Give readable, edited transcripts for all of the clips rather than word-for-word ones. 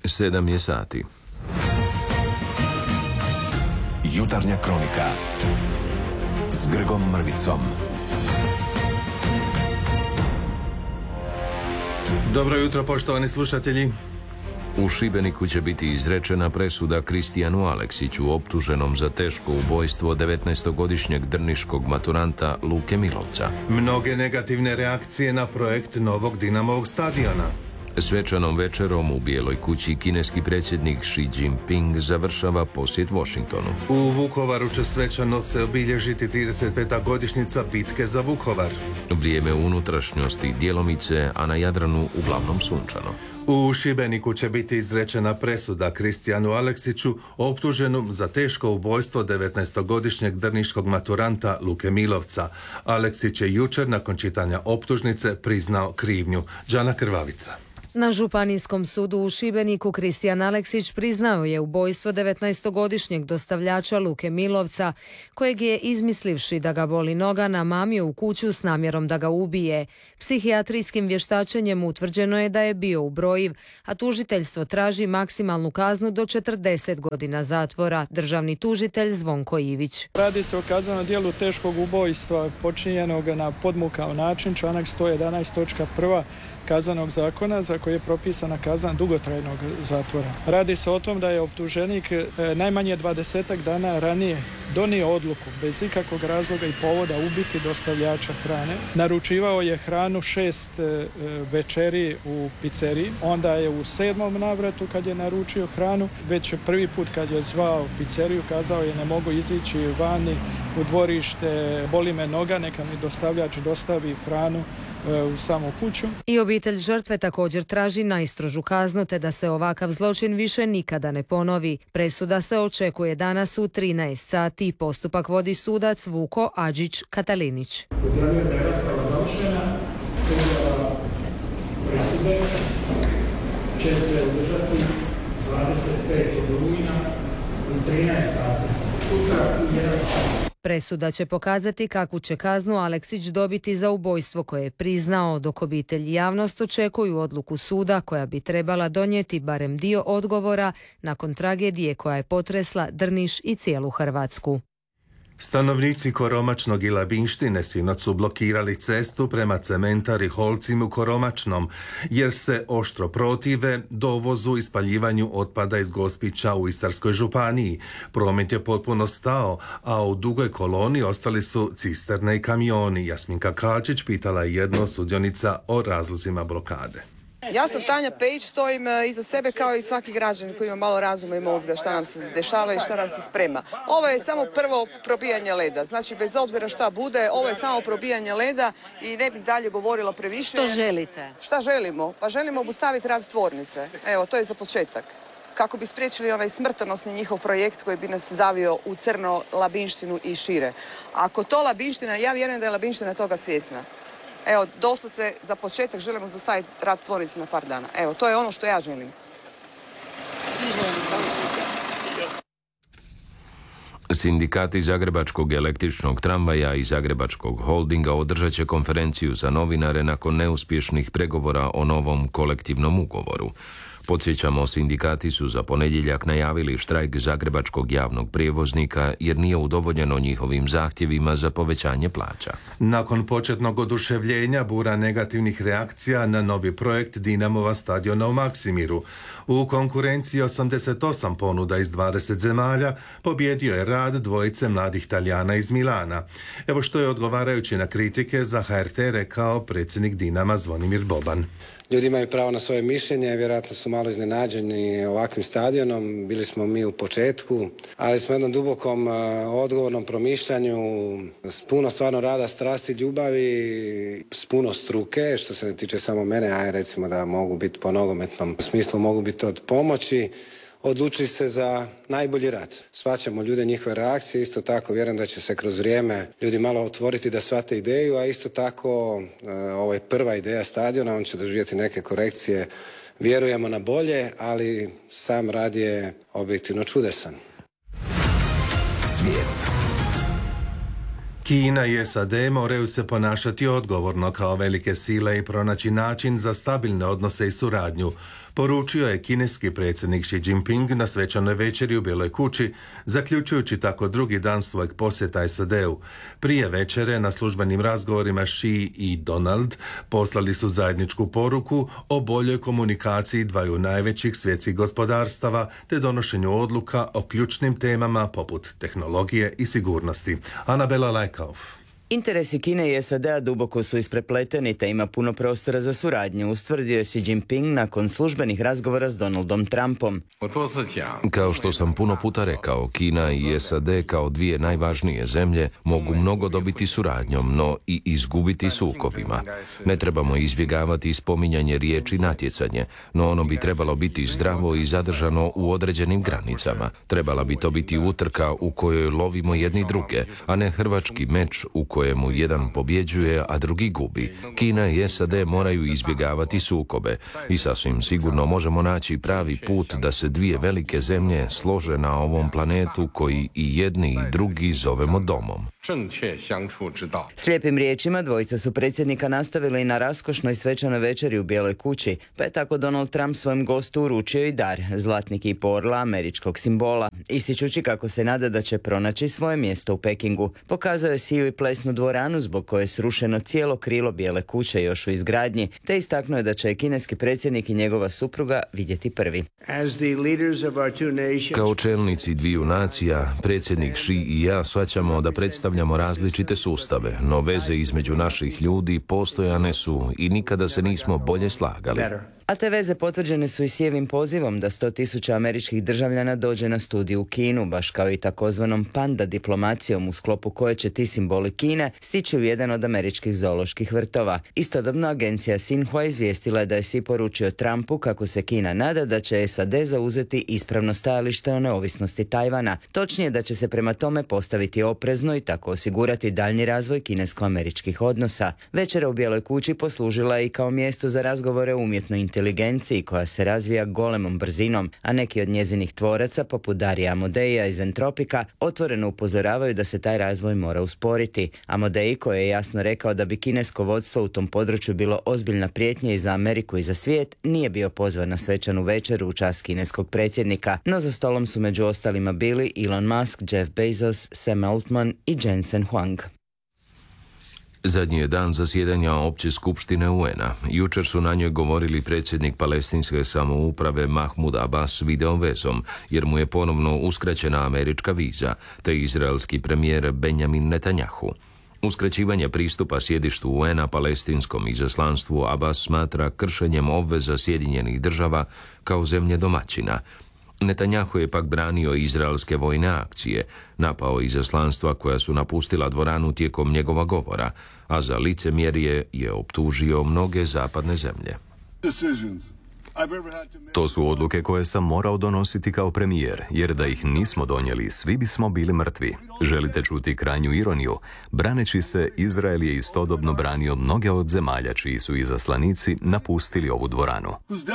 7 je sati. Jutarnja kronika s Grgom Mrvicom. Dobro jutro, poštovani slušatelji. U Šibeniku će biti izrečena presuda Kristijanu Aleksiću, optuženom za teško ubojstvo 19-godišnjeg drniškog maturanta Luke Milovca. Mnoge negativne reakcije na projekt novog Dinamovog stadiona. Svečanom večerom u Bijeloj kući kineski predsjednik Xi Jinping završava posjet Washingtonu. U Vukovaru će svečano se obilježiti 35. godišnjica bitke za Vukovar. Vrijeme u unutrašnjosti djelomice, a na Jadranu uglavnom sunčano. U Šibeniku će biti izrečena presuda Kristijanu Aleksiću, optuženom za teško ubojstvo 19-godišnjeg drniškog maturanta Luke Milovca. Aleksić je jučer nakon čitanja optužnice priznao krivnju. Đana Krvavica. Na Županijskom sudu u Šibeniku Kristijan Aleksić priznao je ubojstvo 19-godišnjeg dostavljača Luke Milovca, kojeg je, izmislivši da ga boli noga, namamio u kuću s namjerom da ga ubije. Psihijatrijskim vještačenjem utvrđeno je da je bio ubrojiv, a tužiteljstvo traži maksimalnu kaznu do 40 godina zatvora. Državni tužitelj Zvonko Ivić. Radi se o kaznenom djelu teškog ubojstva počinjenog na podmukao način, članak 111.1 Kaznenog zakona, za koji je propisana kazna dugotrajnog zatvora. Radi se o tom da je optuženik najmanje 20 dana ranije donio odluku bez ikakvog razloga i povoda ubiti dostavljača hrane. Naručivao je hranu 6 večeri u pizzeriji. Onda je u 7. navratu kad je naručio hranu, već prvi put kad je zvao pizzeriju, kazao je ne mogu izići vani u dvorište, boli me noga, neka mi dostavljač dostavi hranu u samu kuću. I obitelj žrtve također traži najstrožu kaznu, te da se ovakav zločin više nikada ne ponovi. Presuda se očekuje danas u 13 sati. Postupak vodi sudac Vuko Adžić Katalinić. Odjavljuje da je rasprava završena, presude će se održati 25. rujna u 13 sati. Sutra u 1 sat. Presuda će pokazati kakvu će kaznu Aleksić dobiti za ubojstvo koje je priznao, dok obitelj i javnost očekuju odluku suda koja bi trebala donijeti barem dio odgovora nakon tragedije koja je potresla Drniš i cijelu Hrvatsku. Stanovnici Koromačnog i Labinštine sinoć su blokirali cestu prema cementari Holcim u Koromačnom, jer se oštro protive dovozu i spaljivanju otpada iz Gospića u Istarskoj županiji. Promet je potpuno stao, a u dugoj koloni ostali su cisterne i kamioni. Jasminka Kalčić pitala je jednu od sudionica o razlozima blokade. Ja sam Tanja Pejić, stojim iza sebe kao i svaki građanin koji ima malo razuma i mozga šta nam se dešava i šta nam se sprema. Ovo je samo prvo probijanje leda, znači bez obzira šta bude, ovo je samo probijanje leda i ne bih dalje govorila previše. Što želite? Šta želimo? Pa želimo obustaviti rad tvornice. Evo, to je za početak. Kako bi spriječili onaj smrtonosni njihov projekt koji bi nas zavio u crno Labinštinu i šire. Ako to Labinština, ja vjerujem da je Labinština toga svjesna. Evo, doslovce za početak želimo zaustaviti rad tvornice na par dana. Evo, to je ono što ja želim. Sindikati Zagrebačkog električnog tramvaja i Zagrebačkog holdinga održat će konferenciju za novinare nakon neuspješnih pregovora o novom kolektivnom ugovoru. Podsjećamo, sindikati su za ponedjeljak najavili štrajk Zagrebačkog javnog prijevoznika jer nije udovoljeno njihovim zahtjevima za povećanje plaća. Nakon početnog oduševljenja, bura negativnih reakcija na novi projekt Dinamova stadiona u Maksimiru. U konkurenciji 88 ponuda iz 20 zemalja pobjedio je rad dvojice mladih Talijana iz Milana. Evo što je odgovarajući na kritike za HRT rekao predsjednik Dinama Zvonimir Boban. Ljudi imaju pravo na svoje mišljenje, vjerojatno su malo iznenađeni ovakvim stadionom, bili smo mi u početku, ali smo jednom dubokom odgovornom promišljanju, s puno stvarno rada, strasti, ljubavi, s puno struke, što se ne tiče samo mene, a recimo da mogu biti po nogometnom smislu, mogu biti od pomoći, odlučili se za najbolji rad. Shvaćamo ljude, njihove reakcije, isto tako vjerujem da će se kroz vrijeme ljudi malo otvoriti da shvate ideju, a isto tako ovo je prva ideja stadiona, on će doživjeti neke korekcije, vjerujemo na bolje, ali sam rad je objektivno čudesan. Svijet. Kina i SAD moraju se ponašati odgovorno kao velike sile i pronaći način za stabilne odnose i suradnju, poručio je kineski predsjednik Xi Jinping na svečanoj večeri u Bijeloj kući, zaključujući tako drugi dan svojeg posjeta SAD-u. Prije večere na službenim razgovorima Xi i Donald poslali su zajedničku poruku o boljoj komunikaciji dvaju najvećih svjetskih gospodarstava te donošenju odluka o ključnim temama poput tehnologije i sigurnosti. Anabela Lajkauf. Interesi Kine i SAD-a duboko su isprepleteni te ima puno prostora za suradnju, ustvrdio je Xi Jinping nakon službenih razgovora s Donaldom Trumpom. Kao što sam puno puta rekao, Kina i SAD kao dvije najvažnije zemlje mogu mnogo dobiti suradnjom, no i izgubiti sukobima. Ne trebamo izbjegavati spominjanje riječi natjecanje, no ono bi trebalo biti zdravo i zadržano u određenim granicama. Trebala bi to biti utrka u kojoj lovimo jedni druge, a ne hrvački meč u kojemu jedan pobjeđuje, a drugi gubi. Kina i SAD moraju izbjegavati sukobe i sasvim sigurno možemo naći pravi put da se dvije velike zemlje slože na ovom planetu koji i jedni i drugi zovemo domom. Slijepim riječima dvojica su predsjednika nastavili na raskošnoj svečanoj večeri u Bijeloj kući, pa je tako Donald Trump svojem gostu uručio i dar, zlatni kip orla američkog simbola, ističući kako se nada da će pronaći svoje mjesto u Pekingu. Pokazao je siju i plesnu dvoranu zbog koje je srušeno cijelo krilo Bijele kuće još u izgradnji, te istaknuo je da će kineski predsjednik i njegova supruga vidjeti prvi. Kao čelnici dviju nacija, predsjednik Xi i ja shvaćamo da predstavljamo različite sustave, no veze između naših ljudi postojane su i nikada se nismo bolje slagali. A te veze potvrđene su i Xijevim pozivom da 100.000 američkih državljana dođe na studiju u Kinu, baš kao i takozvanom panda diplomacijom u sklopu koje će ti simboli Kine stići u jedan od američkih zooloških vrtova. Istodobno agencija Xinhua izvijestila je da je Xi poručio Trumpu kako se Kina nada da će SAD zauzeti ispravno stajalište o neovisnosti Tajvana, točnije da će se prema tome postaviti oprezno i tako osigurati daljnji razvoj kinesko-američkih odnosa. Večera u Bijeloj kući poslužila je i kao mjesto za razgovore o umjetnoj inteligenciji koja se razvija golemom brzinom, a neki od njezinih tvoraca, poput Darija Amodeja iz Entropika, otvoreno upozoravaju da se taj razvoj mora usporiti. Amodej, koji je jasno rekao da bi kinesko vodstvo u tom području bilo ozbiljna prijetnja i za Ameriku i za svijet, nije bio pozvan na svečanu večeru u čast kineskog predsjednika, no za stolom su među ostalima bili Elon Musk, Jeff Bezos, Sam Altman i Jensen Huang. Zadnji je dan zasjedanja Opće skupštine UN-a. Jučer su na njoj govorili predsjednik palestinske samouprave Mahmud Abbas video vezom, jer mu je ponovno uskraćena američka viza, te izraelski premijer Benjamin Netanjahu. Uskraćivanje pristupa sjedištu UN-a palestinskom izaslanstvu Abbas smatra kršenjem obveza Sjedinjenih država kao zemlje domaćina. Netanjahu je pak branio izraelske vojne akcije, napao izaslanstva koja su napustila dvoranu tijekom njegova govora, a za licemjerje je optužio mnoge zapadne zemlje. To su odluke koje sam morao donositi kao premijer, jer da ih nismo donijeli, svi bismo bili mrtvi. Želite čuti krajnju ironiju? Braneći se, Izrael je istodobno branio mnoge od zemalja čiji su izaslanici napustili ovu dvoranu.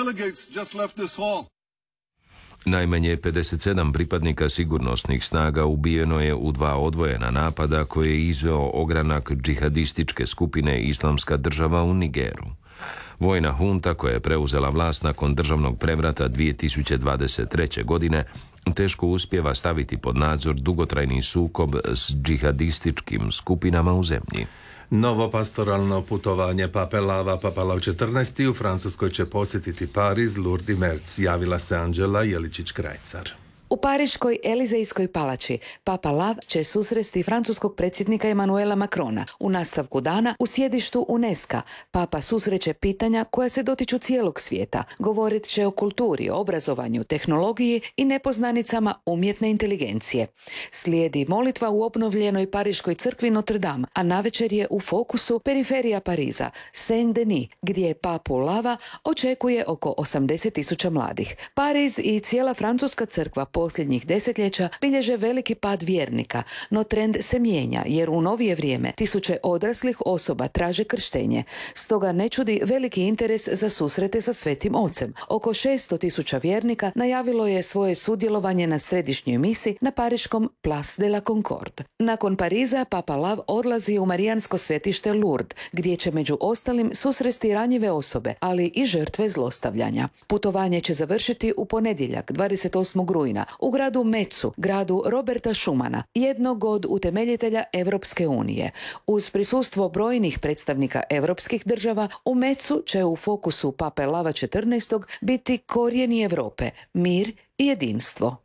Najmanje 57 pripadnika sigurnosnih snaga ubijeno je u 2 odvojena napada koje je izveo ogranak džihadističke skupine Islamska država u Nigeru. Vojna hunta koja je preuzela vlast nakon državnog prevrata 2023. godine teško uspijeva staviti pod nadzor dugotrajni sukob s džihadističkim skupinama u zemlji. Novo pastoralno putovanje Pape Lava, Papa Lav 14. u Francuskoj će posjetiti Pariz, Lourdes i Merz, javila se Anđela Jeličić-Krajcar. U Pariškoj Elizejskoj palači Papa Lav će susresti francuskog predsjednika Emmanuela Macrona. U nastavku dana u sjedištu UNESCO Papa susreće pitanja koja se dotiču cijelog svijeta. Govorit će o kulturi, obrazovanju, tehnologiji i nepoznanicama umjetne inteligencije. Slijedi molitva u obnovljenoj Pariškoj crkvi Notre Dame, a navečer je u fokusu periferija Pariza, Saint-Denis, gdje Papu Lava očekuje oko 80.000 mladih. Pariz i cijela francuska crkva posljednjih desetljeća bilježe veliki pad vjernika, no trend se mijenja jer u novije vrijeme tisuće odraslih osoba traže krštenje. Stoga ne čudi veliki interes za susrete sa Svetim Ocem. Oko 600.000 vjernika najavilo je svoje sudjelovanje na središnjoj misi na pariškom Place de la Concorde. Nakon Pariza, Papa Lav odlazi u marijansko svetište Lourdes, gdje će među ostalim susresti ranjive osobe, ali i žrtve zlostavljanja. Putovanje će završiti u ponedjeljak, 28. rujna, u gradu Metzu, gradu Roberta Schumana, jednog od utemeljitelja Europske unije. Uz prisustvo brojnih predstavnika europskih država, u Metzu će u fokusu Pape Lava XIV. Biti korijeni Europe, mir i jedinstvo.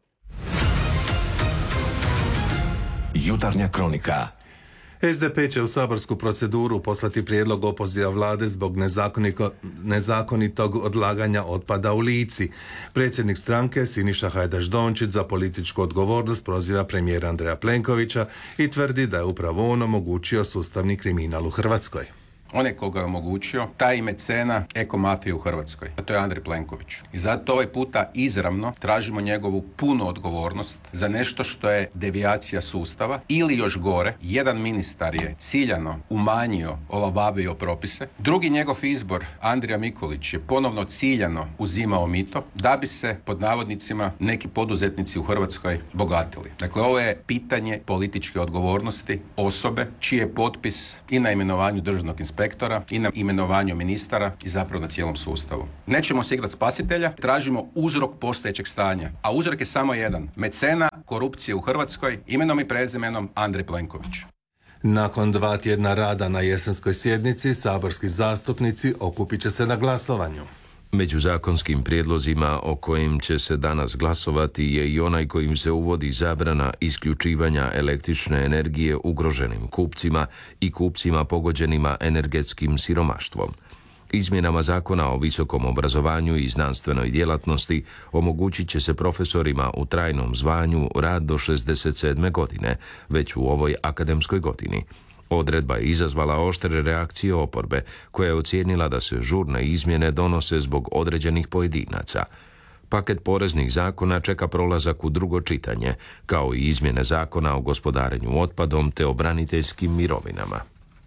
Jutarnja kronika. SDP će u saborsku proceduru poslati prijedlog opoziva vlade zbog nezakonitog odlaganja otpada u Lici. Predsjednik stranke Siniša Hajdaš-Dončić za političku odgovornost proziva premijera Andreja Plenkovića i tvrdi da je upravo on omogućio sustavni kriminal u Hrvatskoj. Onaj koga je omogućio, taj i mecena ekomafije u Hrvatskoj. A to je Andrej Plenković. I zato ovaj puta izravno tražimo njegovu punu odgovornost za nešto što je devijacija sustava ili još gore, jedan ministar je ciljano umanjio, olabavio propise. Drugi njegov izbor, Andrija Mikulić, je ponovno ciljano uzimao mito da bi se, pod navodnicima, neki poduzetnici u Hrvatskoj bogatili. Dakle, ovo je pitanje političke odgovornosti osobe čiji je potpis i na imenovanju državnog inspektora i na imenovanju ministara i zapravo na cijelom sustavu. Nećemo se igrati spasitelja, tražimo uzrok postojećeg stanja. A uzrok je samo jedan. Mecena korupcije u Hrvatskoj, imenom i prezimenom Andrej Plenković. Nakon 2 tjedna rada na jesenskoj sjednici, saborski zastupnici okupit će se na glasovanju. Među zakonskim prijedlozima o kojim će se danas glasovati je i onaj kojim se uvodi zabrana isključivanja električne energije ugroženim kupcima i kupcima pogođenima energetskim siromaštvom. Izmjenama Zakona o visokom obrazovanju i znanstvenoj djelatnosti omogućit će se profesorima u trajnom zvanju rad do 67. godine, već u ovoj akademskoj godini. Odredba je izazvala oštre reakcije oporbe, koja je ocijenila da se žurne izmjene donose zbog određenih pojedinaca. Paket poreznih zakona čeka prolazak u drugo čitanje, kao i izmjene Zakona o gospodarenju otpadom te o braniteljskim mirovinama.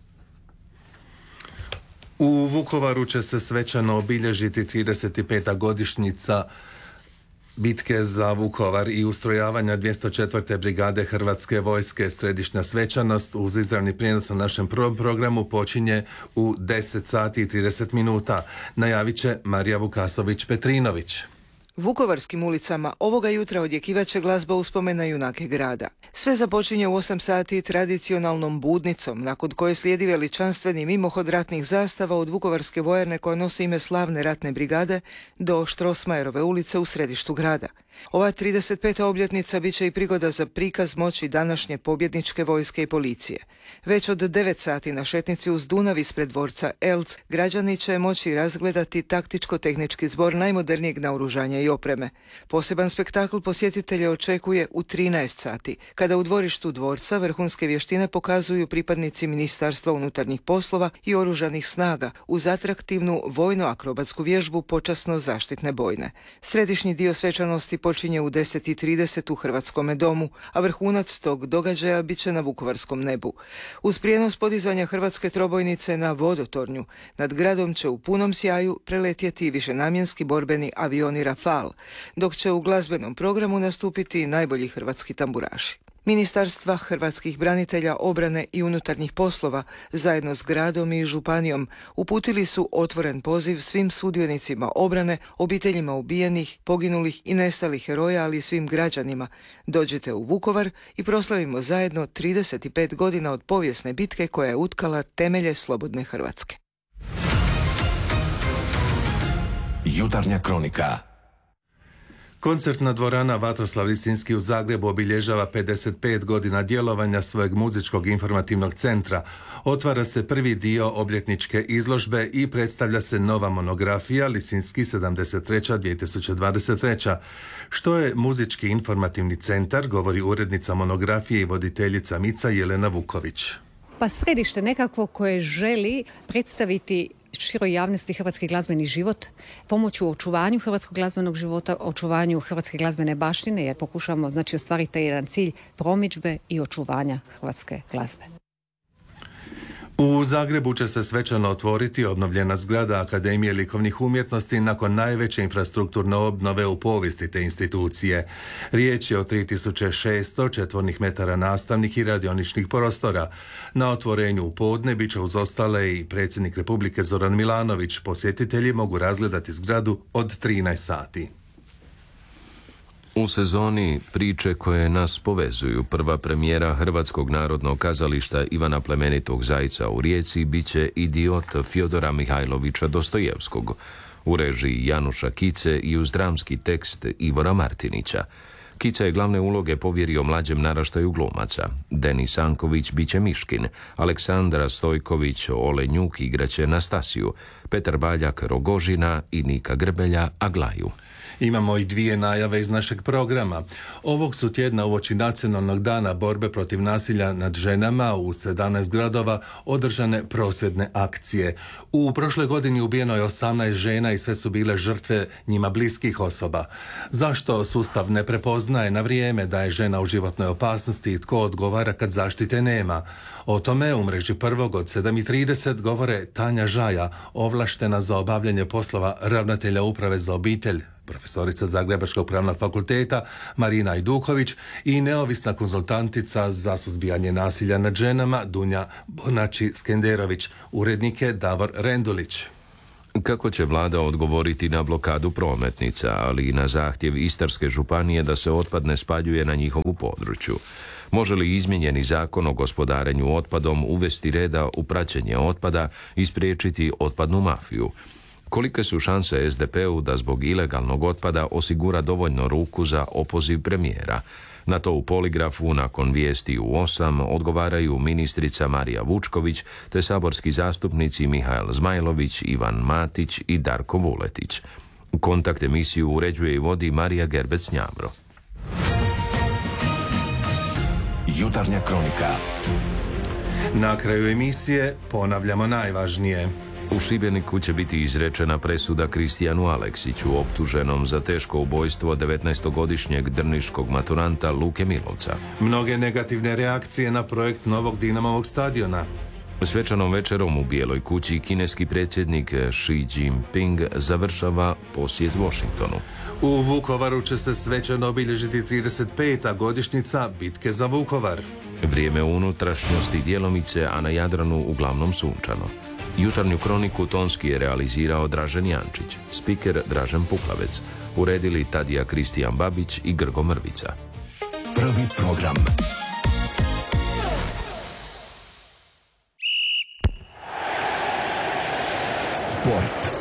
U Vukovaru će se svečano obilježiti 35. godišnjica bitke za Vukovar i ustrojavanja 204. brigade Hrvatske vojske. Središnja svečanost uz izravni prijenos na našem prvom programu počinje u 10 sati i 30 minuta. Najavit će Marija Vukasović-Petrinović. Vukovarskim ulicama ovoga jutra odjekivaće glazba uspomena na junake grada. Sve započinje u 8 sati tradicionalnom budnicom, nakon koje slijedi veličanstveni mimohod ratnih zastava od Vukovarske vojarne koja nosi ime slavne ratne brigade do Štrosmajerove ulice u središtu grada. Ova 35. obljetnica bit će i prigoda za prikaz moći današnje pobjedničke vojske i policije. Već od 9 sati na šetnici uz Dunav ispred dvorca Elc građani će moći razgledati taktičko-tehnički zbor najmodernijeg naoružanja i opreme. Poseban spektakl posjetitelje očekuje u 13 sati, kada u dvorištu dvorca vrhunske vještine pokazuju pripadnici Ministarstva unutarnjih poslova i oružanih snaga uz atraktivnu vojno-akrobatsku vježbu počasno zaštitne bojne. Središnji dio svečanosti počinje u 10:30 u Hrvatskome domu, a vrhunac tog događaja bit će na Vukovarskom nebu. Uz prijenos podizanja hrvatske trobojnice na vodotornju, nad gradom će u punom sjaju preletjeti višenamjenski borbeni avioni Rafal, dok će u glazbenom programu nastupiti najbolji hrvatski tamburaši. Ministarstva hrvatskih branitelja, obrane i unutarnjih poslova zajedno s gradom i županijom uputili su otvoren poziv svim sudionicima obrane, obiteljima ubijenih, poginulih i nestalih heroja, ali i svim građanima. Dođite u Vukovar i proslavimo zajedno 35 godina od povijesne bitke koja je utkala temelje slobodne Hrvatske. Jutarnja kronika. Koncertna dvorana Vatroslav Lisinski u Zagrebu obilježava 55 godina djelovanja svojeg muzičkog informativnog centra. Otvara se prvi dio obljetničke izložbe i predstavlja se nova monografija Lisinski 73-2023. Što je muzički informativni centar, govori urednica monografije i voditeljica MIC-a Jelena Vuković. Pa središte nekakvo koje želi predstaviti široj javnosti hrvatski glazbeni život, pomoć u očuvanju hrvatskog glazbenog života, očuvanju hrvatske glazbene baštine, jer pokušamo ostvariti taj jedan cilj promidžbe i očuvanja hrvatske glazbe. U Zagrebu će se svečano otvoriti obnovljena zgrada Akademije likovnih umjetnosti nakon najveće infrastrukturne obnove u povijesti te institucije. Riječ je o 3600 četvornih metara nastavnih i radioničnih prostora. Na otvorenju u podne bit će uz ostale i predsjednik Republike Zoran Milanović. Posjetitelji mogu razgledati zgradu od 13 sati. U sezoni priče koje nas povezuju, prva premijera Hrvatskog narodnog kazališta Ivana Plemenitog Zajca u Rijeci biće Idiot Fjodora Mihajlovića Dostojevskog, u režiji Januša Kice i uz dramski tekst Ivora Martinića. Kica je glavne uloge povjerio mlađem naraštaju glumaca. Denis Anković biće Miškin, Aleksandra Stojković Olenjuk igraće Nastasiju, Petar Baljak Rogožina i Nika Grbelja Aglaju. Imamo i dvije najave iz našeg programa. Ovog su tjedna uoči Nacionalnog dana borbe protiv nasilja nad ženama u 17 gradova održane prosvjedne akcije. U prošloj godini ubijeno je 18 žena i sve su bile žrtve njima bliskih osoba. Zašto sustav ne prepoznaje na vrijeme da je žena u životnoj opasnosti i tko odgovara kad zaštite nema? O tome u mreži Prvog od 7:30 govore Tanja Žaja, ovlaštena za obavljanje poslova ravnatelja uprave za obitelj, profesorica Zagrebačkog pravnog fakulteta Marina Ajduković i neovisna konzultantica za suzbijanje nasilja nad ženama Dunja Bonači-Skenderović, urednike Davor Rendulić. Kako će vlada odgovoriti na blokadu prometnica, ali i na zahtjev Istarske županije da se otpad ne spaljuje na njihovu području? Može li izmijenjeni zakon o gospodarenju otpadom uvesti reda u praćenje otpada i spriječiti otpadnu mafiju? Kolike su šanse SDP-u da zbog ilegalnog otpada osigura dovoljno ruku za opoziv premijera? Na to u Poligrafu nakon vijesti u 8 odgovaraju ministrica Marija Vučković te saborski zastupnici Mihael Zmajlović, Ivan Matić i Darko Vuletić. Kontakt emisiju uređuje i vodi Marija Gerbec-Njavro. Jutarnja kronika. Na kraju emisije ponavljamo najvažnije. U Šibeniku će biti izrečena presuda Kristijanu Aleksiću, optuženom za teško ubojstvo 19-godišnjeg drniškog maturanta Luke Milovca. Mnoge negativne reakcije na projekt novog Dinamovog stadiona. Svečanom večerom u Bijeloj kući kineski predsjednik Xi Jinping završava posjet Washingtonu. U Vukovaru će se svečano obilježiti 35. godišnjica bitke za Vukovar. Vrijeme u unutrašnjosti djelomice, a na Jadranu uglavnom sunčano. Jutarnju kroniku tonski je realizirao Dražen Jančić, spiker Dražen Puklavec, uredili Tadija Kristijan Babić i Grgo Mrvica. Prvi program. Sport.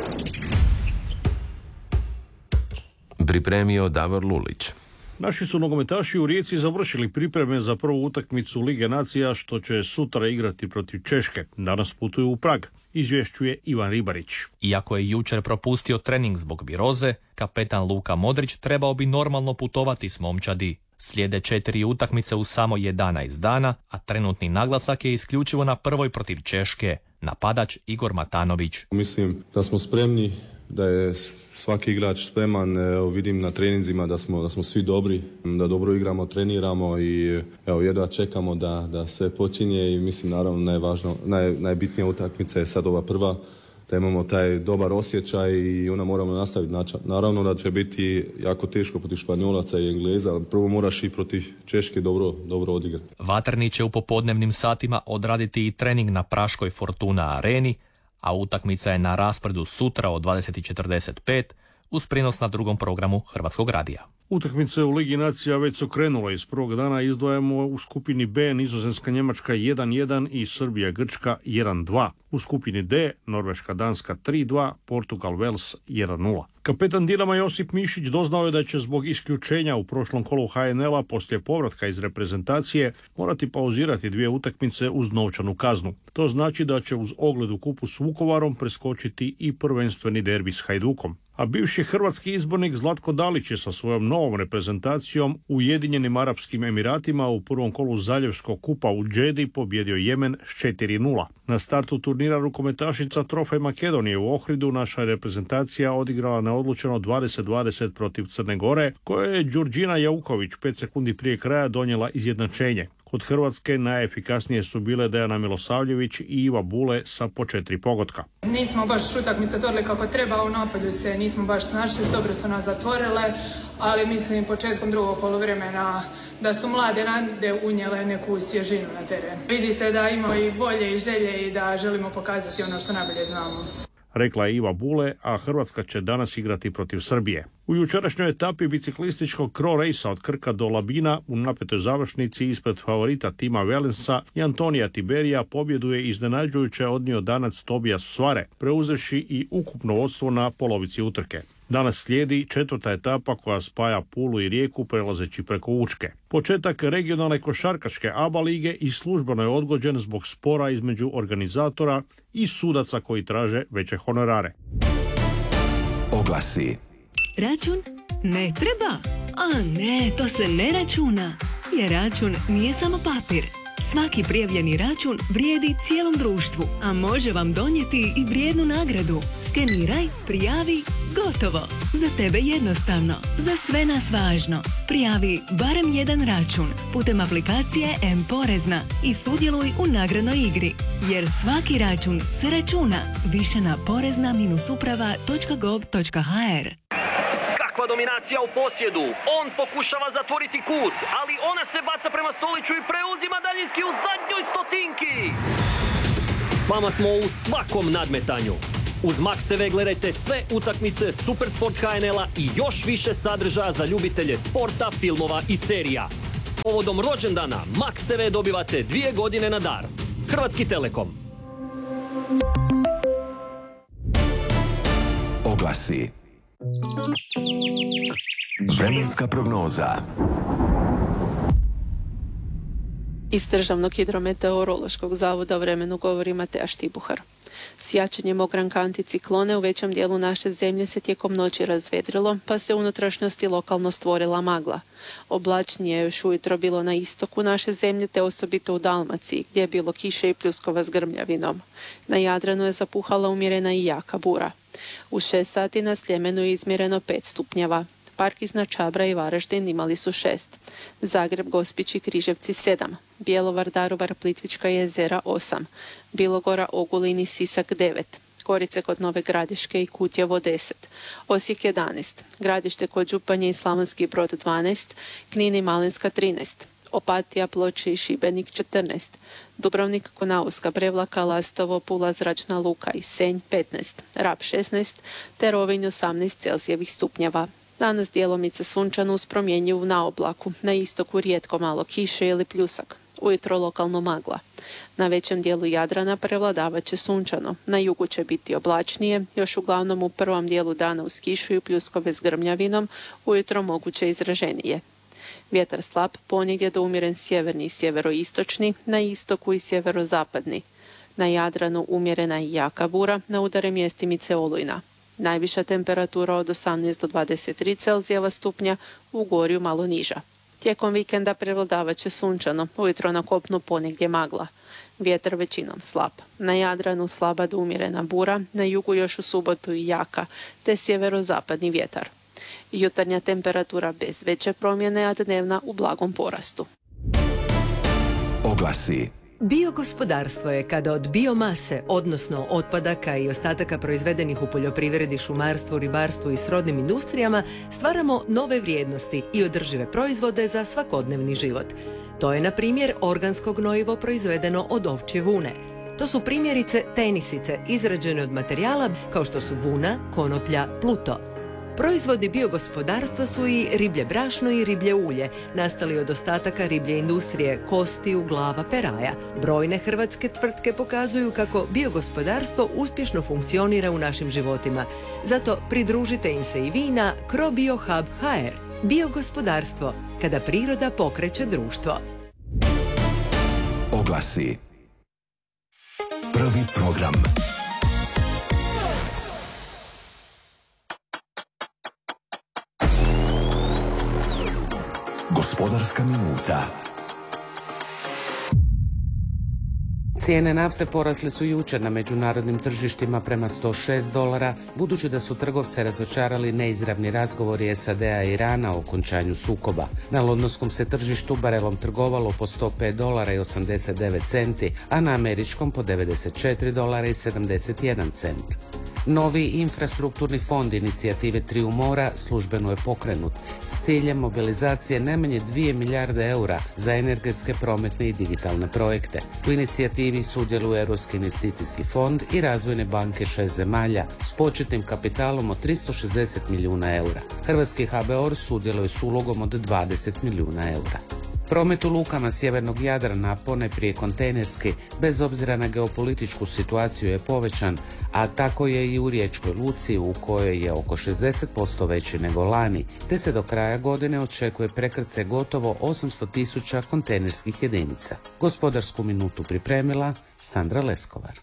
Pripremio Davor Lulić. Naši su nogometaši u Rijeci završili pripreme za prvu utakmicu Lige nacija što će sutra igrati protiv Češke. Danas putuju u Prag, izvješćuje Ivan Ribarić. Iako je jučer propustio trening zbog viroze, kapetan Luka Modrić trebao bi normalno putovati s momčadi. Slijede 4 utakmice u samo 11 dana, a trenutni naglasak je isključivo na prvoj protiv Češke, napadač Igor Matanović. Mislim da smo spremni, da je svaki igrač spreman. Evo, vidim na treninzima da smo svi dobri, da dobro igramo, treniramo i evo, jedva čekamo da sve počinje i mislim naravno najbitnija utakmica je sad ova prva, da imamo taj dobar osjećaj i onda moramo nastaviti. Naravno da će biti jako teško protiv Španjolaca i Engleza, ali prvo moraš i protiv Češke dobro odigrati. Vatrni će u popodnevnim satima odraditi i trening na praškoj Fortuna areni, a utakmica je na raspredu sutra od 20:45 uz prijenos na drugom programu Hrvatskog radija. Utakmice u Ligi nacija već su krenule. Iz prvog dana izdvajamo u skupini B Nizozemska Njemačka 1-1 i Srbija Grčka 1-2. U skupini D Norveška Danska 3-2, Portugal Vels 1-0. Kapetan Dinama Josip Mišić doznao je da će zbog isključenja u prošlom kolu HNL-a poslije povratka iz reprezentacije morati pauzirati 2 utakmice uz novčanu kaznu. To znači da će uz ogled u kupu s Vukovarom preskočiti i prvenstveni derbi s Hajdukom. A bivši hrvatski izbornik Zlatko Dalić je sa svojom novom reprezentacijom u Ujedinjenim Arapskim Emiratima u prvom kolu Zaljevskog kupa u Džedi pobjedio Jemen s 4-0. Na startu turnira rukometašica Trofej Makedonije u Ohridu naša reprezentacija odigrala neodlučeno 20-20 protiv Crne Gore, koje je Đurđina Jauković 5 sekundi prije kraja donijela izjednačenje. Kod Hrvatske najefikasnije su bile Dejana Milosavljević i Iva Bule sa po 4 pogotka. Nismo baš utakmicu otvorili kako treba, u napadu se nismo baš snašli, dobro su nas zatvorile, ali mislim početkom drugog poluvremena da su mlade nade unijele neku svježinu na teren. Vidi se da imamo i volje i želje i da želimo pokazati ono što najbolje znamo. Rekla je Iva Bule, a Hrvatska će danas igrati protiv Srbije. U jučerašnjoj etapi biciklističkog Cro Racea od Krka do Labina u napetoj završnici ispred favorita Tima Wellensa i Antonija Tiberija pobjedu je iznenađujuće odnio Danac Tobias Svare, preuzevši i ukupno vodstvo na polovici utrke. Danas slijedi 4. etapa koja spaja Pulu i Rijeku prelazeći preko Učke. Početak regionalne košarkaške ABA lige i službeno je odgođen zbog spora između organizatora i sudaca koji traže veće honorare. Oglasi. Račun? Ne treba. A ne, to se ne računa. Jer račun nije samo papir. Svaki prijavljeni račun vrijedi cijelom društvu, a može vam donijeti i vrijednu nagradu. Skeniraj, prijavi, gotovo. Za tebe jednostavno, za sve nas važno. Prijavi barem jedan račun putem aplikacije M-Porezna i sudjeluj u nagradnoj igri. Jer svaki račun se računa. Više na porezna-uprava.gov.hr. Kakva dominacija u posjedu. On pokušava zatvoriti kut, ali ona se baca prema Stoliću i preuzima daljinski u zadnjoj stotinki. S vama smo u svakom nadmetanju. Uz Max TV gledajte sve utakmice Supersport HNL-a i još više sadržaja za ljubitelje sporta, filmova i serija. Povodom rođendana Max TV dobivate 2 godine na dar. Hrvatski Telekom. Oglasi. Vremenska prognoza. Iz Državnog hidrometeorološkog zavoda o vremenu govori Mateja Štibuhar. S jačanjem ogranka anticiklone u većem dijelu naše zemlje se tijekom noći razvedrilo, pa se u unutrašnjosti lokalno stvorila magla. Oblačnije je još ujutro bilo na istoku naše zemlje, te osobito u Dalmaciji, gdje je bilo kiše i pljuskova s grmljavinom. Na Jadranu je zapuhala umjerena i jaka bura. U 6 sati na Sljemenu je izmjereno 5 stupnjeva. Park iznad Čabra i Varaždin imali su 6. Zagreb, Gospić i Križevci 7. Bjelovar, Daruvar, Plitvička jezera 8. Bilogora, Ogulin i Sisak 9. Gorice kod Nove Gradiške i Kutjevo 10. Osijek 11. Gradište kod Županje i Slavonski Brod 12. Knin i Malinska 13. Opatija, Ploče i Šibenik 14. Dubrovnik, Konavska, Prevlaka, Lastovo, Pula, Zračna Luka i Senj 15. Rab 16. te Rovinj 18 Celzijevih stupnjeva. Danas djelomice sunčano uz promjenjivu na oblaku, na istoku rijetko malo kiše ili pljusak, ujutro lokalno magla. Na većem dijelu Jadrana prevladavat će sunčano, na jugu će biti oblačnije, još uglavnom u prvom dijelu dana uz kišu i pljuskove s grmljavinom, ujutro moguće izraženije. Vjetar slab, ponegdje do umjeren sjeverni i sjeveroistočni, na istoku i sjeverozapadni. Na Jadranu umjerena i jaka bura, na udare mjestimice olujna. Najviša temperatura od 18 do 23 Celzijeva stupnja, u Gorju malo niža. Tijekom vikenda prevladavat će sunčano, ujutro na kopnu ponegdje magla. Vjetar većinom slab. Na Jadranu slaba do umjerena bura, na jugu još u subotu i jaka, te sjeverozapadni vjetar. Jutarnja temperatura bez veće promjene, a dnevna u blagom porastu. Oglasi. Biogospodarstvo je kada od biomase, odnosno otpadaka i ostataka proizvedenih u poljoprivredi, šumarstvu, ribarstvu i srodnim industrijama, stvaramo nove vrijednosti i održive proizvode za svakodnevni život. To je, na primjer, organsko gnojivo proizvedeno od ovčje vune. To su primjerice tenisice izrađene od materijala kao što su vuna, konoplja, pluto. Proizvodi biogospodarstva su i riblje brašno i riblje ulje, nastali od ostataka riblje industrije, kostiju, glava, peraja. Brojne hrvatske tvrtke pokazuju kako biogospodarstvo uspješno funkcionira u našim životima. Zato pridružite im se i vi na CroBioHub.hr. Biogospodarstvo, kada priroda pokreće društvo. Oglasi. Prvi program. Gospodarska minuta. Cijene nafte porasle su jučer na međunarodnim tržištima prema $106, budući da su trgovce razočarali neizravni razgovori SAD-a i Irana o okončanju sukoba. Na londonskom se tržištu barelom trgovalo po $105.89, a na američkom po $94.71. Novi infrastrukturni fond inicijative Triju mora službeno je pokrenut s ciljem mobilizacije najmanje 2 milijarde eura za energetske, prometne i digitalne projekte. U inicijativi sudjeluje Europski investicijski fond i razvojne banke 6 zemalja s početnim kapitalom od 360 milijuna eura. Hrvatski HBOR sudjeluje s ulogom od 20 milijuna eura. Promet u lukama sjevernog Jadrana, ponajprije kontejnerski, bez obzira na geopolitičku situaciju je povećan, a tako je i u Riječkoj luci u kojoj je oko 60% veći nego lani, te se do kraja godine očekuje prekrcaj gotovo 800.000 kontejnerskih jedinica. Gospodarsku minutu pripremila Sandra Leskovar.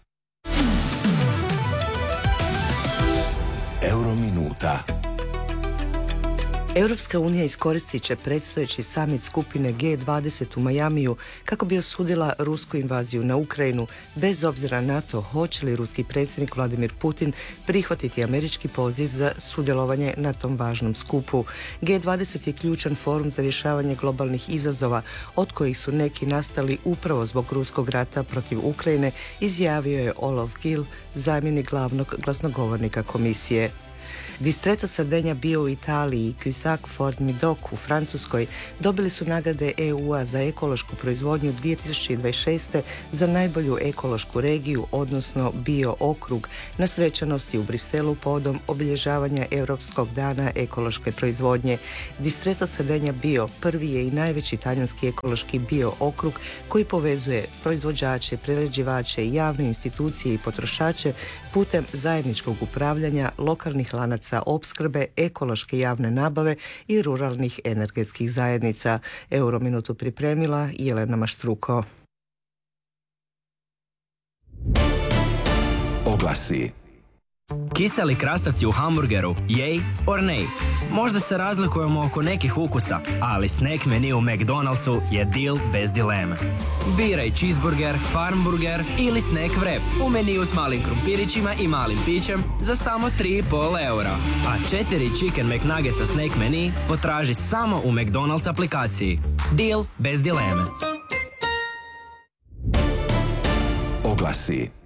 Eurominuta. Europska unija iskoristit će predstojeći summit skupine G20 u Majamiju kako bi osudila rusku invaziju na Ukrajinu, bez obzira na to hoće li ruski predsjednik Vladimir Putin prihvatiti američki poziv za sudjelovanje na tom važnom skupu. G20 je ključan forum za rješavanje globalnih izazova, od kojih su neki nastali upravo zbog ruskog rata protiv Ukrajine, izjavio je Olaf Gill, zamjenik glavnog glasnogovornika komisije. Distretto Sardegna bio u Italiji i Cuisac Fort Medoc u Francuskoj dobili su nagrade EU-a za ekološku proizvodnju 2026. za najbolju ekološku regiju, odnosno bio okrug, na svečanosti u Briselu povodom obilježavanja Europskog dana ekološke proizvodnje. Distretto Sardegna bio prvi je i najveći talijanski ekološki bio okrug koji povezuje proizvođače, prerađivače, javne institucije i potrošače putem zajedničkog upravljanja, lokalnih lanaca opskrbe, ekološke javne nabave i ruralnih energetskih zajednica. Eurominutu pripremila Jelena Maštruko. Oglasi. Kiseli krastavci u hamburgeru, yay or nay? Možda se razlikujemo oko nekih ukusa, ali snack menu u McDonald'su je deal bez dileme. Biraj cheeseburger, farmburger ili snack wrap u meniju s malim krumpirićima i malim pićem za samo 3,5 eura. A 4 Chicken McNuggetsa snack menu potraži samo u McDonald's aplikaciji. Deal bez dileme. Oglasi.